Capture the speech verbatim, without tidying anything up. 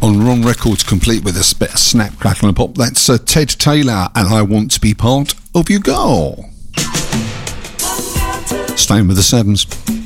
on Ron Records, complete with a bit of snap, crackle and pop. That's uh, Ted Taylor and I Want to Be Part of Your Goal. Staying with the sevens.